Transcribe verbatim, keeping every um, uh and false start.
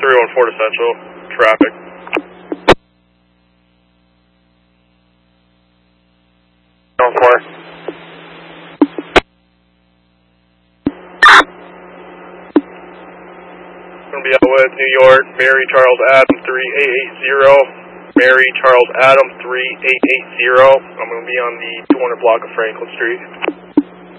three one four to Central. Traffic. one four. Going to be out with New York, Mary Charles Adam three eight eight zero. Mary Charles Adam three eight eight zero. I'm going to be on the two hundred block of Franklin Street.